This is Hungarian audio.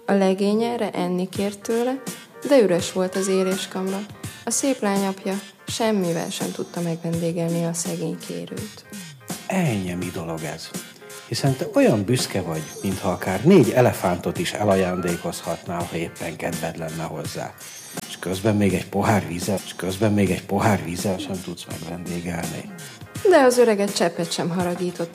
A legény erre enni kért tőle, de üres volt az éréskamra. A szép lány apja semmivel sem tudta megvendégelni a szegény kérőt. Ennyi, mi dolog ez? Hiszen te olyan büszke vagy, mintha akár 4 elefántot is elajándékozhatnál, ha éppen kedved lenne hozzá. És közben még egy pohár vízzel sem tudsz megvendégelni. De az öreget cseppet sem haragította